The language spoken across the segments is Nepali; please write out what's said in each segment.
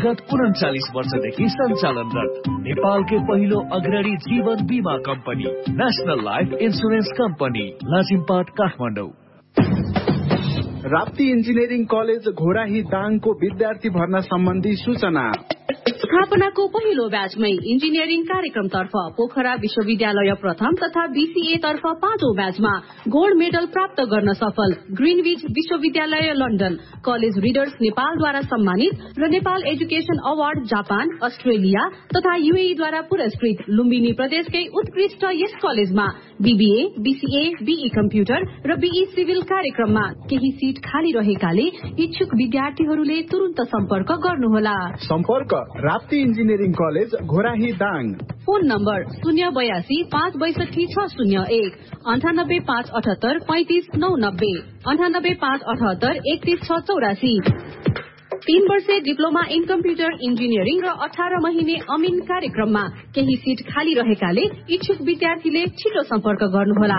विगत 39 वर्षदेखि सञ्चालनरत नेपालकै पहिलो अग्रणी जीवन बीमा company national life insurance company Lazimpat Kathmandu. Rapti engineering college Ghorahi दाङको विद्यार्थी भर्ना सम्बन्धी सूचना। स्थापनाको पहिलो ब्याचमै इन्जिनियरिङ कार्यक्रमतर्फ पोखरा विश्वविद्यालय प्रथम तथा बीसीए तर्फ 5औं ब्याचमा गोल्ड मेडल प्राप्त गर्न सफल ग्रीनविच विश्वविद्यालय लन्डन कलेज रिडर्स नेपालद्वारा सम्मानित र Nepal education award Japan Australia तथा युएईद्वारा पुरस्कृत लुम्बिनी प्रदेशकै उत्कृष्ट यस कलेजमा बीबीए बीसीए बीई कम्प्युटर र बीई सिभिल कार्यक्रममा केही सीट खाली रहेकाले इच्छुक विद्यार्थीहरूले तुरन्त सम्पर्क गर्नुहोला। सम्पर्क Rapti engineering college Ghorahi Dang. Phone number 082 562 601 98 578 35 990 98 578 31 684। 3 वर्षे डिप्लोमा इन कम्प्युटर इन्जिनियरिङ र 18 महिने अमिन कार्यक्रममा केही सीट खाली रहेकाले इच्छुक विद्यार्थीले छिटो सम्पर्क गर्नुहोला।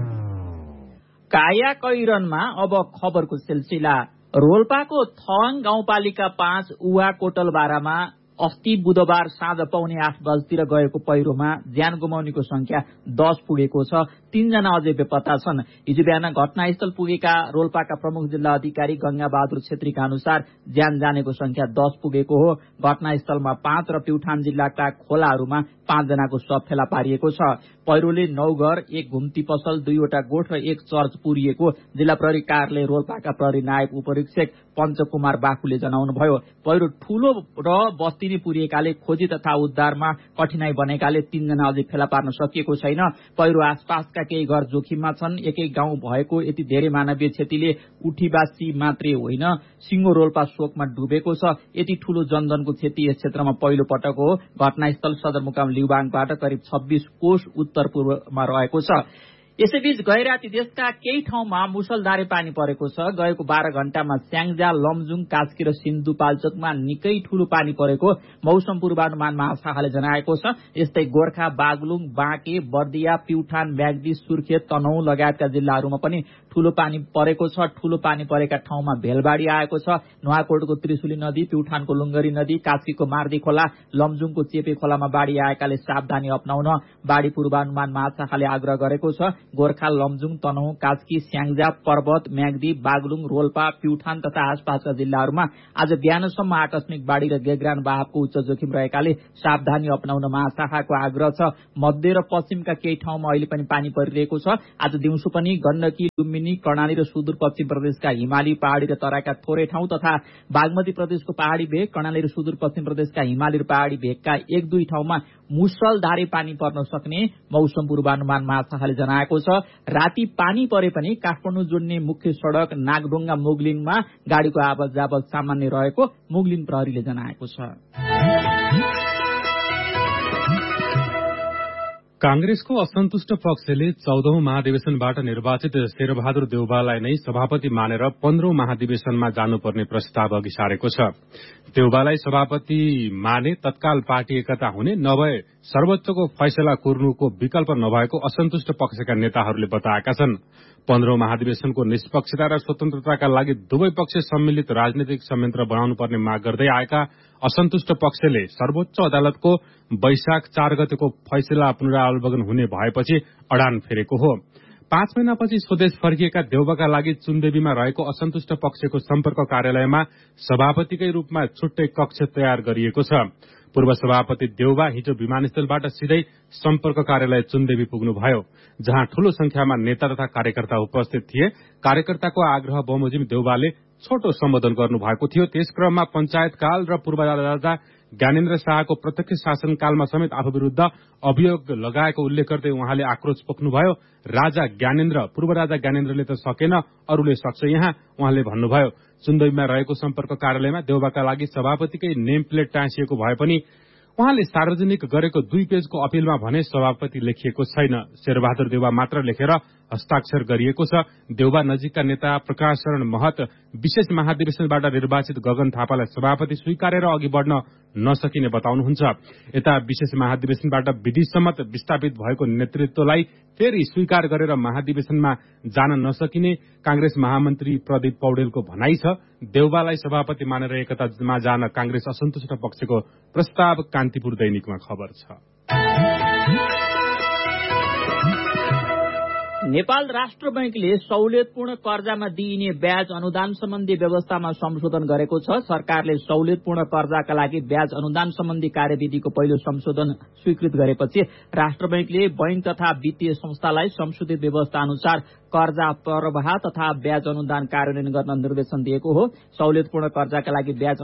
काया कैरनमा अब खबरको सिलसिला। रोल्पाको थवाङ गाउँपालिका 5 उवा कोटलबारामा अस्ति बुधबार साँझ पौने 8 बजेतिर गएको पहिरोमा ज्यान गुमाउनेको संख्या 10 पुगेको छ। 3 जना अझै बेपत्ता छन्। हिजो बिहान घटनास्थल पुगेका रोल्पाका प्रमुख जिल्ला अधिकारी गंगा बहादुर छेत्रीका अनुसार ज्यान जानेको संख्या 10 पुगेको हो। घटनास्थलमा 5 र प्युठान जिल्लाका खोलाहरूमा 5 जनाको शव फेला पारिएको छ। पहिरोले 9 घर, 1 घुम्ती पसल, 2वटा गोठ र 1 चर्च पुरिएको जिल्ला प्रहरी कार्यालय रोल्पाका प्रहरी नायब उपरीक्षक पञ्चकुमार बाखुले जनाउनुभयो। पहिरो ठूलो र बस्ती पुरिएकाले खोजी तथा उद्धारमा कठिनाई बनेकाले 3 जना अझै फेला पार्न सकिएको छैन। पहिरो आसपासका केही घर जोखिममा छन्। एकै गाउँ भएको यति धेरै मानवीय क्षतिले उठीवासी मात्रै होइन सिंगो रोल्पा शोकमा डुबेको छ। यति ठूलो जनधनको क्षति यस क्षेत्रमा पहिलो पटक हो। घटनास्थल सदरमुकाम लिउबाङबाट करिब 26 कोष उत्तर पूर्वमा रहेको छ। यसैबीच गैराती देशका केही ठाउँमा मुसलधारे पानी परेको छ। गएको 12 घण्टामा स्याङ्जा, लमजुङ, कास्की र सिन्धुपाल्चोकमा निकै ठूलो पानी परेको मौसम पूर्वानुमान महाशाखाले जनाएको छ। यस्तै गोर्खा, बागलुङ, बाँके, बर्दिया, प्युठान, म्याग्दी, सुर्खेत, तनहुँ लगायतका जिल्लाहरूमा पनि ठूलो पानी परेको छ। ठूलो पानी परेका ठाउँमा भेलबाडी आएको छ। नुवाकोटको त्रिशुली नदी, प्युठानको लुङ्गरी नदी, कास्कीको मार्दी खोला, लमजुङको चेपे खोलामा बाढ़ी आएकाले सावधानी अपनाउन बाढ़ी पूर्वानुमान महाशाखाले आग्रह गरेको छ। गोर्खा, लमजुङ, तनहुँ, कास्की, स्याङ्जा, पर्वत, म्याग्दी, बागलुङ, रोल्पा, प्युठान तथा आसपासका जिल्लाहरूमा आज बिहानसम्म आकस्मिक बाढ़ी र गेग्रान बहावको उच्च जोखिम रहेकाले सावधानी अपनाउन महाशाखाको आग्रह छ। मध्य र पश्चिमका केही ठाउँमा अहिले पनि पानी परिरहेको छ। आज दिउँसो पनि गण्डकी, लुम्बिनी, कर्णाली र सुदूरपश्चिम प्रदेशका हिमाली, पहाड़ी र तराईका थोरै ठाउँ तथा बागमती प्रदेशको पहाड़ी भेग, कर्णाली र सुदूरपश्चिम प्रदेशका हिमाली र पहाड़ी भेगका 1-2 ठाउँमा मुसलधारे पानी पर्न सक्ने मौसम पूर्वानुमान महाशाखाले जनाएको छ। राति पानी परे पनि काठमाडौँ जोड्ने मुख्य सड़क नागढुङ्गा मुगलिनमा गाड़ीको आवत जावत सामान्य रहेको मुगलिन प्रहरीले जनाएको छ। कांग्रेसको असन्तुष्ट पक्षले 14औं महाधिवेशनबाट निर्वाचित शेरबहादुर देउवालाई नै सभापति मानेर 15औं महाधिवेशनमा जानुपर्ने प्रस्ताव अघि सारेको छ। देउवालाई सभापति माने तत्काल पार्टी एकता हुने, नभए सर्वोच्चको फैसला कुर्नुको विकल्प नभएको असन्तुष्ट पक्षका नेताहरूले बताएका छन्। 15औं महाधिवेशनको निष्पक्षता र स्वतन्त्रताका लागि दुवै पक्ष सम्मिलित राजनीतिक संयन्त्र बनाउनु पर्ने माग गर्दै आएका असन्तुष्ट पक्षले सर्वोच्च अदालतको वैशाख 4 गतेको फैसला पुनरावलोकन हुने भएपछि अडान फेरेको हो। 5 महिनापछि स्वदेश फर्किएका देउवाका लागि चुन्देवीमा रहेको असन्तुष्ट पक्षको सम्पर्क कार्यालयमा सभापतिकै रूपमा छुट्टै कक्ष तयार गरिएको छ। पूर्व सभापति देउवा हिजो विमानस्थलबाट सिधै सम्पर्क कार्यालय चुन्देवी पुग्नुभयो, जहाँ ठूलो संख्यामा नेता तथा कार्यकर्ता उपस्थित थिए। कार्यकर्ताको आग्रह बमोजिम देउवाले छोटो सम्बोधन गर्नुभएको थियो। त्यस क्रममा पञ्चायतकाल र पूर्व राजा ज्ञानेन्द्र शाहको प्रत्यक्ष शासनकालमा समेत आफू विरूद्ध अभियोग लगाएको उल्लेख गर्दै उहाँले आक्रोश पोख्नुभयो। पूर्व राजा ज्ञानेन्द्रले त सकेन, अरूले सक्छ यहाँ, उहाँले भन्नुभयो। चुन्देवीमा रहेको सम्पर्क कार्यालयमा देउवाका लागि सभापतिकै नेम प्लेट टाँसिएको भए पनि उहाँले सार्वजनिक गरेको 2 पेजको अपिलमा भने सभापति लेखिएको छैन। शेरबहादुर देउवा मात्र लेखेर हस्ताक्षर गरिएको छ। देउबा नजिकका नेता प्रकाश शरण महत विशेष महाधिवेशनबाट निर्वाचित गगन थापालाई सभापति स्वीकारेर अघि बढ्न नसकिने बताउनुहुन्छ। यता विशेष महाधिवेशनबाट विधिसम्मत विस्थापित भएको नेतृत्वलाई फेरि स्वीकार गरेर महाधिवेशनमा जान नसकिने कांग्रेस महामन्त्री प्रदीप पौडेलको भनाइ छ। देउबालाई सभापति मानेर एकतामा जान कांग्रेस असन्तुष्ट पक्षको प्रस्ताव कान्तिपुर दैनिकमा खबर छ। नेपाल राष्ट्र बैंकले सहुलियतपूर्ण कर्जामा दिइने ब्याज अनुदान सम्बन्धी व्यवस्थामा संशोधन गरेको छ। सरकारले सहुलियतपूर्ण कर्जाका लागि ब्याज अनुदान सम्बन्धी कार्यविधिको पहिलो संशोधन स्वीकृत गरेपछि राष्ट्र बैंकले बैंक तथा वित्तीय संस्थालाई संशोधित व्यवस्था अनुसार कर्जा प्रवाह तथा ब्याज अनुदान कार्यान्वयन गर्न निर्देशन दिएको हो। सहुलियतपूर्ण कर्जाका लागि ब्याज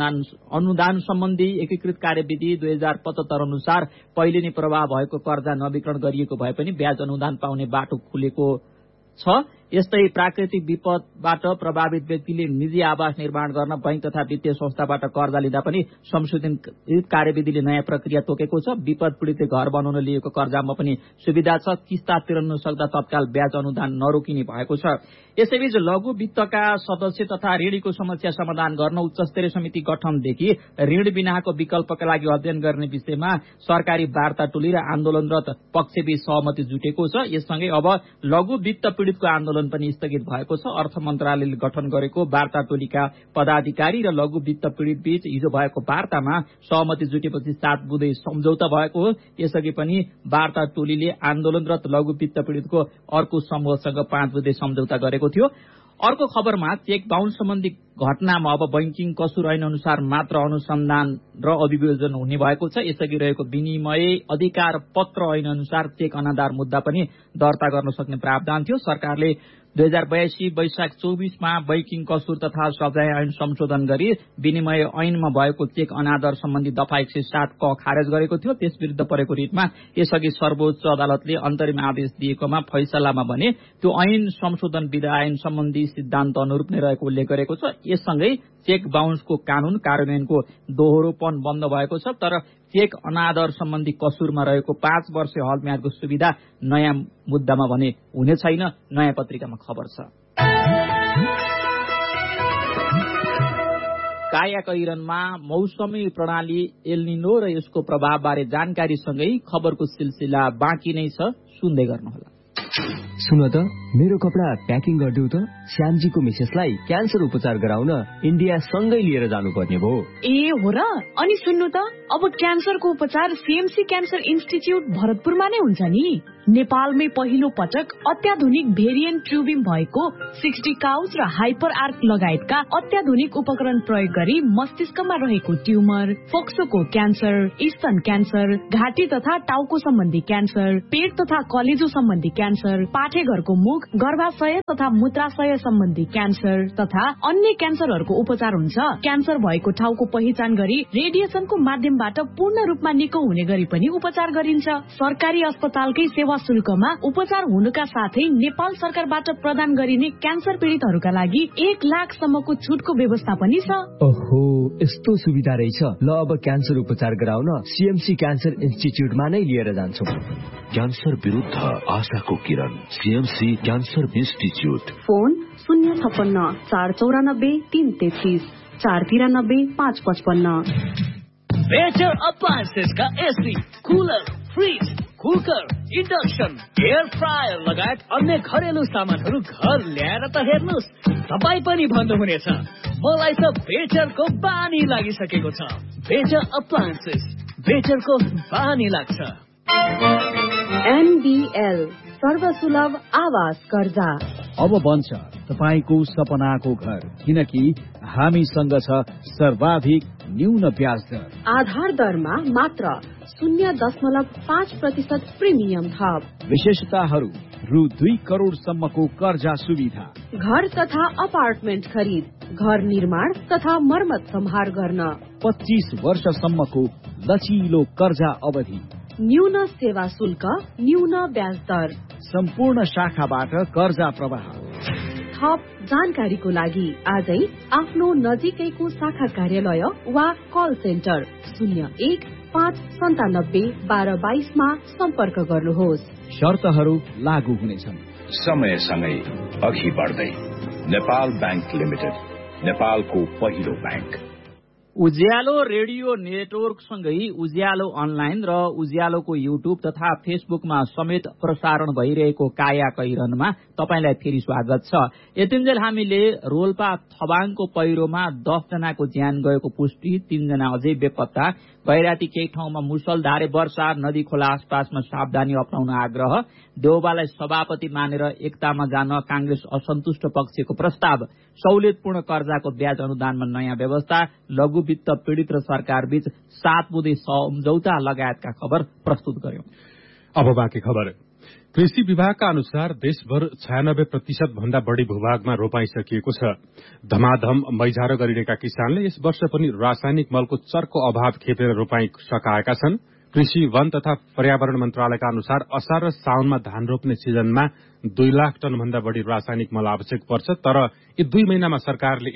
अनुदान सम्बन्धी एकीकृत कार्यविधि 2075 अनुसार पहिले नै प्रवाह भएको कर्जा नवीकरण गरिएको भए पनि ब्याज अनुदान पाउने बाटो खुलेको छ। यस्तै प्राकृतिक विपदबाट प्रभावित व्यक्तिले निजी आवास निर्माण गर्न बैंक तथा वित्तीय संस्थाबाट कर्जा लिँदा पनि संशोधित कार्यविधिले नयाँ प्रक्रिया तोकेको छ। विपद पीड़ितले घर बनाउन लिएको कर्जामा पनि सुविधा छ। किस्ता तिर्न नसक्दा तत्काल ब्याज अनुदान नरोकिने भएको छ। यसैबीच लघु वित्तका सदस्य तथा ऋणीको समस्या समाधान गर्न उच्चस्तरीय समिति गठनदेखि ऋण बिनाको विकल्पका लागि अध्ययन गर्ने विषयमा सरकारी वार्ता टोली र आन्दोलनरत पक्षबीच सहमति जुटेको छ। यससँगै अब लघु वित्त पीड़ितको आन्दोलन पनि स्थगित भएको छ। अर्थ मन्त्रालयले गठन गरेको वार्ता टोलीका पदाधिकारी र लघु वित्त पीड़ित बीच हिजो भएको वार्तामा सहमति जुटेपछि 7 बुँदे सम्झौता भएको हो। यसअघि पनि वार्ता टोलीले आन्दोलनरत लघु वित्त पीड़ितको अर्को समूहसँग 5 बुँदे सम्झौता गरेको थियो। अर्को खबरमा चेक बााउन्स सम्बन्धी घटनामा अब बैंकिङ कसुर ऐन अनुसार मात्र अनुसन्धान र अभियोजन हुने भएको छ। यसअघि रहेको विनिमय अधिकार पत्र ऐन अनुसार चेक अनादर मुद्दा पनि दर्ता गर्न सक्ने प्रावधान थियो। सरकारले 2082 वैशाख 24 मा बैंकिङ कसुर तथा सजाय ऐन संशोधन गरी विनिमय ऐनमा भएको चेक अनादर सम्बन्धी दफा 107 क खारेज गरेको थियो। त्यस विरुद्ध परेको रिटमा यसअघि सर्वोच्च अदालतले अन्तरिम आदेश दिएकोमा फैसलामा भने त्यो ऐन संशोधन विधा ऐन सम्बन्धी सिद्धान्त अनुरूप नै रहेको उल्लेख गरेको छ। यससँगै चेक बााउन्सको कानून कार्यान्वयनको दोहोरोपन बन्द भएको छ। तर चेक अनादर सम्बन्धी कसुरमा रहेको 5 वर्ष हलम्यादको सुविधा नयाँ मुद्दामा भने हुने छैन। नयाँ पत्रिकामा खबर छ। कायाकैरनमा मौसमी प्रणाली एल निनो र यसको प्रभावबारे जानकारीसँगै खबरको सिलसिला बाँकी नै छ। सुन्दै गर्नुहोला। सुन त मेरो कपडा प्याकिङ गरिदेऊ त। श्यामजीको मिसेसलाई क्यान्सर उपचार गराउन इन्डिया सँगै लिएर जानुपर्ने भयो। ए हो र। अनि सुन्नु त अब क्यान्सरको उपचार सीएमसी क्यान्सर इन्स्टिच्युट भरतपुरमा नै हुन्छ नि। नेपालमै पहिलो पटक अत्याधुनिक भेरिएन्ट ट्युबिङ भएको 60 काउच र हाइपर आर्क लगायतका अत्याधुनिक उपकरण प्रयोग गरी मस्तिष्कमा रहेको ट्युमर, फोक्सोको क्यान्सर, स्तन क्यान्सर, घाँटी तथा टाउको सम्बन्धी क्यान्सर, पेट तथा कलेजो सम्बन्धी क्यान्सर, पाठेघरको मुख, गर्भाशय तथा मूत्राशय सम्बन्धी क्यान्सर तथा अन्य क्यान्सरहरूको उपचार हुन्छ। क्यान्सर भएको ठाउँको पहिचान गरी रेडिएसनको माध्यमबाट पूर्ण रूपमा निको हुने गरी पनि उपचार गरिन्छ। सरकारी अस्पतालकै सेवा शुल्कमा उपचार हुनुका साथै नेपाल सरकारबाट प्रदान गरिने क्यान्सर पीड़ितहरूका लागि 1 लाखसम्मको छुटको व्यवस्था पनि छ। ओहो, यस्तो सुविधा रहेछ। ल अब क्यान्सर उपचार गराउन सीएमसी क्यान्सर इन्स्टिच्युटमा नै लिएर जान्छु। क्यान्सर विरुद्ध आशाको किरण, CMC cancer institute. Phone 056 494 333 493 555। Better appliances का AC, cooler, fridge, cooker, induction, air fryer लगायत अन्य घरेलु सामानहरू घर ल्याएर त हेर्नुहोस्, तपाईँ पनि भन्नुहुनेछ मलाई त बेटरको बानी लागिसकेको छ। बेटर अप्लायन्सेस, बेटरको बानी लाग्छ। एनबीएल सर्वसुलभ आवास कर्जा अब बन्छ तपाईको सपनाको घर, किनकि हामीसँग छ सर्वाधिक न्यून ब्याज दर। आधार दरमा मात्र 0.5% प्रिमियम थप। विशेषताहरू रु 2 करोडसम्मको कर्जा सुविधा। घर तथा अपार्टमेन्ट खरिद, घर निर्माण तथा मर्मत सम्हार गर्न 25 वर्षसम्मको लचिलो कर्जा अवधि। न्यून सेवा शुल्क, न्यून ब्याज दर। सम्पूर्ण शाखाबाट कर्जा प्रवाह। थप जानकारीको लागि आजै आफ्नो नजिकैको शाखा कार्यालय वा कल सेन्टर 01-597-1222 मा सम्पर्क गर्नुहोस्। शर्तहरू लागू हुनेछन्। समयसँगै अघि बढ्दै। नेपाल बैंक लिमिटेड, नेपालको पहिलो बैंक। उज्यालो रेडियो नेटवर्कसँगै उज्यालो अनलाइन र उज्यालोको युट्युब तथा फेसबुकमा समेत प्रसारण भइरहेको काया कैरनमा तपाईलाई फेरि स्वागत छ। यतिन्जेल हामीले रोल्पा थबाङको पहिरोमा 10 जनाको ज्यान गएको पुष्टि, 3 जना अझै बेपत्ता, गैराती केही ठाउँमा मुसलधारे वर्षा, नदी खोला आसपासमा सावधानी अपनाउन आग्रह, देउबालाई सभापति मानेर एकतामा जान कांग्रेस असन्तुष्ट पक्षको प्रस्ताव, सहुलियतपूर्ण कर्जाको ब्याज अनुदानमा नयाँ व्यवस्था, लघु वित्त पीड़ित र सरकार बीच 7 बुँदे सम्झौता लगायतका खबर प्रस्तुत गर्यौं। अब बाँकी खबर। कृषि विभागका अनुसार देशभर 96% भन्दा बढ़ी भूभागमा रोपाई सकिएको छ। धमाधम मैझारो गरिरहेका किसानले यस वर्ष पनि रासायनिक मलको चर्को अभाव खेपेर रोपाई सकाएका छन्। कृषि, वन तथा पर्यावरण मन्त्रालयका अनुसार असार र साउनमा धान रोप्ने सिजनमा 2 लाख टन भन्दा बढ़ी रासायनिक मल आवश्यक पर्छ। तर यी 2 महिनामा सरकारले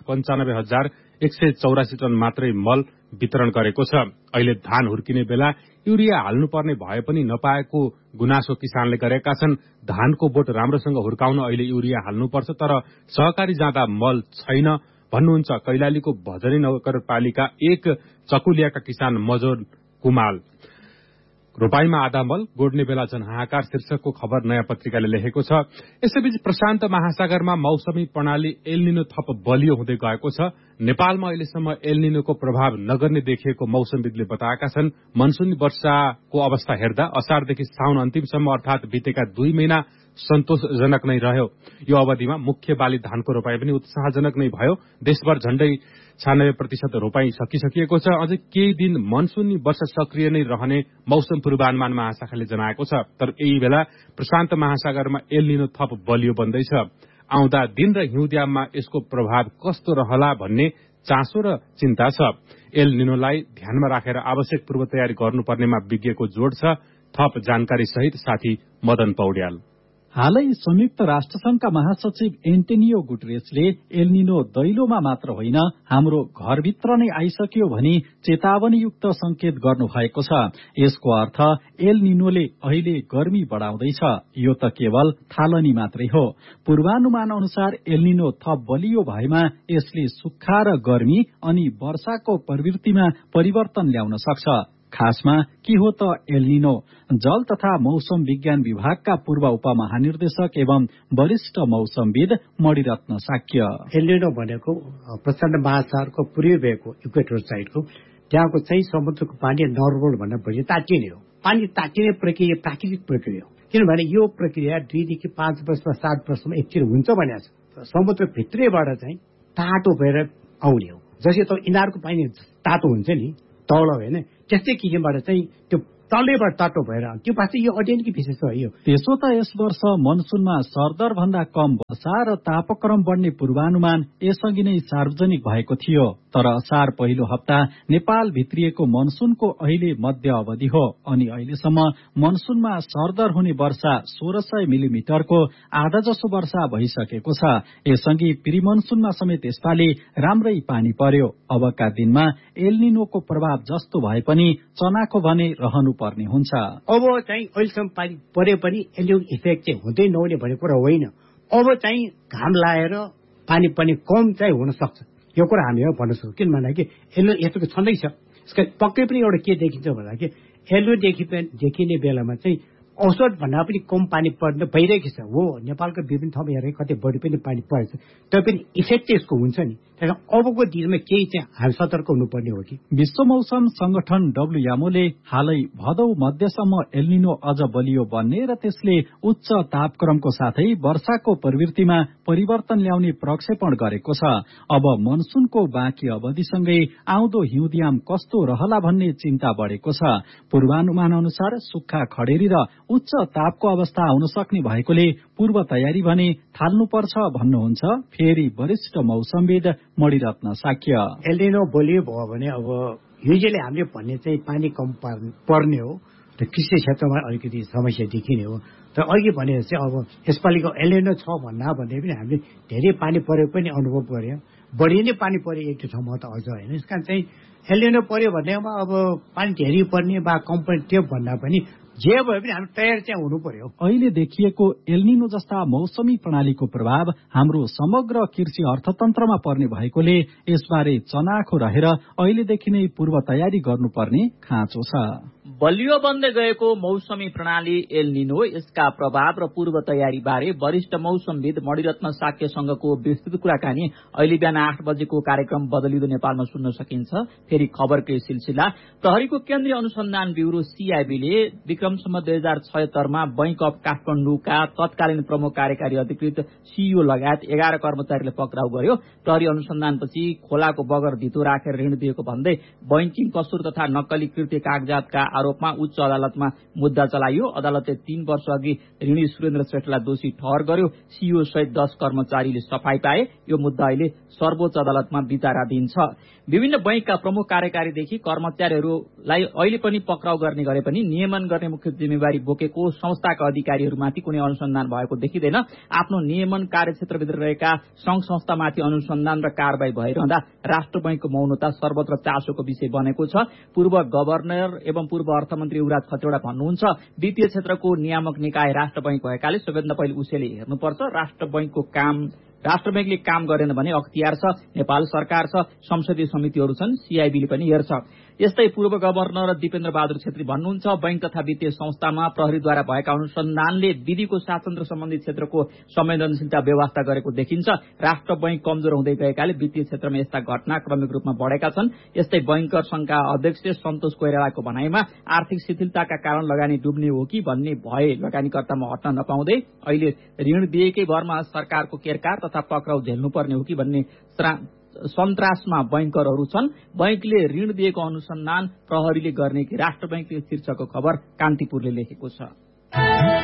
1,95,184 टन मात्रै मल वितरण गरेको छ। अहिले धान हुर्किने बेला युरिया हाल्नुपर्ने भए पनि नपाएको गुनासो किसानले गरेका छन्। धानको बोट राम्रोसँग हुर्काउन अहिले युरिया हाल्नुपर्छ, तर सहकारी जाँदा मल छैन भन्नुहुन्छ कैलालीको भजनी नगरपालिका 1 चकुलियाका किसान मजोर कुमाल। रोपाईमा आधा मल, गोड्ने बेला जनहाहाकार शीर्षकको खबर नयाँ पत्रिकाले लेखेको छ। यसैबीच प्रशान्त महासागरमा मौसमी प्रणाली एलनिनो थप बलियो हुँदै गएको छ। नेपालमा अहिलेसम्म एलनिनोको प्रभाव नगर्ने देखिएको मौसमविदले बताएका छन्। मनसुनी वर्षाको अवस्था हेर्दा असारदेखि साउन अन्तिमसम्म अर्थात बितेका 2 महिना सन्तोषजनक नै रह्यो। यो अवधिमा मुख्य बाली धानको रोपाई पनि उत्साहजनक नै भयो। देशभर झण्डै 96% रोपाई सकिसकिएको छ। अझै केही दिन मनसुनी वर्षा सक्रिय नै रहने मौसम पूर्वानुमान महाशाखाले जनाएको छ। तर यही बेला प्रशान्त महासागरमा एलनिनो थप बलियो बन्दैछ। आउँदा दिन र हिउँदयाममा यसको प्रभाव कस्तो रहला भन्ने चासो र चिन्ता छ। एलनिनोलाई ध्यानमा राखेर आवश्यक पूर्व तयारी गर्नुपर्नेमा विज्ञको जोड छ। थप जानकारी सहित साथी मदन पौड्याल। हालै संयुक्त राष्ट्रसंघका महासचिव एन्टोनियो गुटेरेसले एलनिनो दैलोमा मात्र होइन हाम्रो घरभित्र नै आइसक्यो भनी चेतावनीयुक्त संकेत गर्नुभएको छ। यसको अर्थ एलनिनोले अहिले गर्मी बढाउँदैछ। यो त केवल थालनी मात्रै हो। पूर्वानुमान अनुसार एलनिनो थप बलियो भएमा यसले सुक्खा र गर्मी अनि वर्षाको प्रवृत्तिमा परिवर्तन ल्याउन सक्छ। खासमा के हो त एलनिनो? जल तथा मौसम विज्ञान विभागका पूर्व उपमहानिर्देशक एवं वरिष्ठ मौसमविद मणिरत्न साक्य। एलनिनो भनेको प्रचण्ड महासागरको पूर्वी भेगको इक्वेटर साइडको त्यहाँको चाहिँ समुद्रको पानी नर्मल भन्दा बढी तातिने हो। पानी तातिने प्रक्रिया प्राकृतिक प्रक्रिया हो। किनभने यो प्रक्रिया 2 देखि 5 वर्षमा 7 वर्षमा एकचोटि हुन्छ भनेको छ। समुद्र भित्रैबाट चाहिँ तातो भएर आउने हो। जसै त इनारको पानी तातो हुन्छ नि तल होइन, त्यस्तै किसिमबाट चाहिँ त्यो तलैबाट तातो भएर त्यो पास यो अध्ययनकै विषय छ। यो त्यसो त यस वर्ष मनसुनमा सरदर भन्दा कम वर्षा र तापक्रम बढ्ने पूर्वानुमान यसअघि नै सार्वजनिक भएको थियो। तर असार पहिलो हप्ता नेपाल भित्रिएको मनसुनको अहिले मध्य अवधि हो अनि अहिलेसम्म मनसुनमा सरदर हुने वर्षा 1600 मिलिमिटरको आधा जसो वर्षा भइसकेको छ। यसअघि प्री मनसुनमा समेत यसपालि राम्रै पानी पर्यो। अबका दिनमा एलनिनोको प्रभाव जस्तो भए पनि चनाको भने रहनु पर्ने हुन्छ। अब चाहिँ अहिलेसम्म पानी परे पनि एलनिनो इफेक्ट चाहिँ हुँदै नहुने भन्ने कुरा होइन। अब चाहिँ घाम लाएर पानी पनि कम चाहिँ हुन सक्छ, यो कुरा हामीले भन्न सक्छौँ। किन भन्दाखेरि एलनिनो यस्तो छँदैछ। यसका पक्कै पनि एउटा के देखिन्छ भन्दाखेरि एलनिनो देखिने बेलामा चाहिँ औसत भन्दा पनि कम पानी पर्न भइरहेको छ। हो, नेपालको विभिन्न ठाउँमा हेरेर कतै बढी पनि पानी परेछ, तर पनि इफेक्ट चाहिँ यसको हुन्छ नि। त्यसमा अबको दिनमा केही चाहिँ हामी सतर्क हुनुपर्ने हो कि। विश्व मौसम संगठन WMOले हालै भदौ मध्यसम्म एलनिनो अझ बलियो बन्ने र त्यसले उच्च तापक्रमको साथै वर्षाको प्रवृत्तिमा परिवर्तन ल्याउने प्रक्षेपण गरेको छ। अब मनसुनको बाँकी अवधिसँगै आउँदो हिउँदयाम कस्तो रहला भन्ने चिन्ता बढेको छ। पूर्वानुमान अनुसार सुक्खा खडेरी र उच्च तापको अवस्था आउन सक्ने भएकोले पूर्व तयारी भने थाल्नुपर्छ भन्नुहुन्छ फेरि वरिष्ठ मौसमविद मणिरत्न साक्य। एलनिनो बलियो भयो भने अब युजुअली हामीले भन्ने चाहिँ पानी कम पर्ने हो र कृषि क्षेत्रमा अलिकति समस्या देखिने हो। तर अघि भने चाहिँ अब यसपालिको एलनिनो छ भन्दा पनि हामीले धेरै पानी परे पनि अनुभव गर्यो, बढी नै पानी पर्यो एक दुई ठाउँमा त अझ होइन। यस कारण चाहिँ एलनिनो पर्यो भन्नेमा अब पानी धेरै पर्ने वा कम पर्ने त्यो भन्दा पनि जे भए पनि हामी तयार चाहिँ हुनु पर्यो। अहिले देखिएको एल्निनो जस्ता मौसमी प्रणालीको प्रभाव हाम्रो समग्र कृषि अर्थतन्त्रमा पर्ने भएकोले यसबारे चनाखो रहेर अहिलेदेखि नै पूर्व तयारी गर्नुपर्ने खाँचो छ। बलियो बन्दै गएको मौसमी प्रणाली एल्निनो, यसका प्रभाव र पूर्व तयारी बारे वरिष्ठ मौसमविद मणिरत्न साक्यसँगको विस्तृत कुराकानी अहिले बिहान 8 बजेको कार्यक्रम बदलिँदो नेपालमा सुन्न सकिन्छ। फेरि खबरकै सिलसिला। प्रहरीको केन्द्रीय अनुसन्धान ब्यूरो सीआईबीले विक्रमसम्म 2076 बैंक अफ काठमाडौँका तत्कालीन प्रमुख कार्यकारी अधिकृत सीईओ लगायत 11 कर्मचारीले पक्राउ गर्यो। प्रहरी अनुसन्धानपछि खोलाको बगर धितो राखेर ऋण दिएको भन्दै बैंकिङ कसुर तथा नक्कली कृत्य कागजातका आरोपमा उच्च अदालतमा मुद्दा चलाइयो। अदालतले 3 वर्ष अघि ऋणी सुरेन्द्र श्रेष्ठलाई दोषी ठहर गर्यो। सीईओ सहित 10 कर्मचारीले सफाई पाए। यो मुद्दा अहिले सर्वोच्च अदालतमा विचाराधीन छ। विभिन्न बैंकका प्रमुख कार्यकारीदेखि कर्मचारीहरूलाई अहिले पनि पक्राउ गर्ने गरे पनि नियमन गर्ने मुख्य जिम्मेवारी बोकेको संस्थाका अधिकारीहरूमाथि कुनै अनुसन्धान भएको देखिँदैन। आफ्नो नियमन कार्यक्षेत्रभित्र रहेका संघ संस्थामाथि अनुसन्धान र कारबाही भइरहँदा राष्ट्र बैंकको मौनता सर्वत्र चासोको विषय बनेको छ। पूर्व गभर्नर एवं पूर्व अर्थमन्त्री युवराज खतिवड़ा भन्नुहुन्छ, वित्तीय क्षेत्रको नियामक निकाय राष्ट्र बैंक भएकाले सबैभन्दा पहिले उसैले हेर्नुपर्छ। राष्ट्र बैंकले काम गरेन भने अख्तियार छ, नेपाल सरकार छ, संसदीय समितिहरू छन्, सीआईबीले पनि हेर्छ। यस्तै पूर्व गभर्नर दिपेन्द्र बहादुर छेत्री भन्नुहुन्छ, बैंक तथा वित्तीय संस्थामा प्रहरीद्वारा भएका अनुसन्धानले विधिको शासन र सम्बन्धित क्षेत्रको संवेदनशीलता व्यवस्था गरेको देखिन्छ। राष्ट्र बैंक कमजोर हुँदै गएकाले वित्तीय क्षेत्रमा यस्ता घटना क्रमिक रूपमा बढेका छन्। यस्तै बैंकर संघका अध्यक्ष सन्तोष कोइरालाको भनाइमा आर्थिक शिथिलताका कारण लगानी डुब्ने हो कि भन्ने भए लगानीकर्तामा हट्न नपाउँदै अहिले ऋण दिएकै भरमा सरकारको केरकार तथा पक्राउ झेल्नुपर्ने हो कि भन्ने सन्तासमा बैंकरहरू छन्। बैंकले ऋण दिएको अनुसन्धान प्रहरीले गर्ने कि राष्ट्र बैंकले शीर्षकको खबर कान्तिपुरले लेखेको छ।